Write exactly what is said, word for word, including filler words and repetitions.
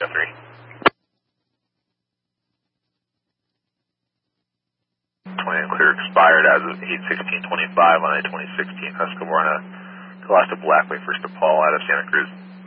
three. twenty clear expired as of eight sixteen twenty-five on a twenty sixteen Husqvarna Costa Blackway, first to Paul out of Santa Cruz.